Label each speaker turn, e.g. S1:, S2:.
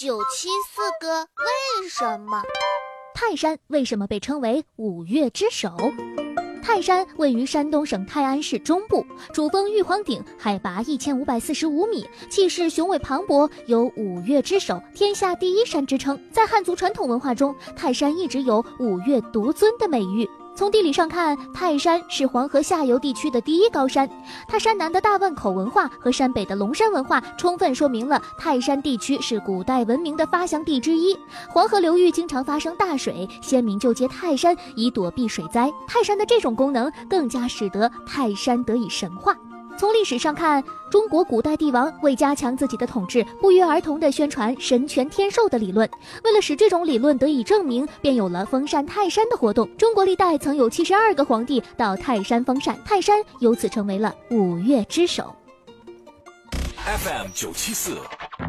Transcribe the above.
S1: 974个为什么？
S2: 泰山为什么被称为五岳之首？泰山位于山东省泰安市中部，主峰玉皇顶，海拔1545米，气势雄伟磅礴，有五岳之首、天下第一山之称。在汉族传统文化中，泰山一直有五岳独尊的美誉。从地理上看，泰山是黄河下游地区的第一高山。它山南的大汶口文化和山北的龙山文化充分说明了泰山地区是古代文明的发祥地之一。黄河流域经常发生大水，先民就接泰山以躲避水灾。泰山的这种功能更加使得泰山得以神化。从历史上看，中国古代帝王为加强自己的统治，不约而同地宣传神权天授的理论。为了使这种理论得以证明，便有了封禅泰山的活动。中国历代曾有72个皇帝到泰山封禅，泰山由此成为了五岳之首。
S3: FM 974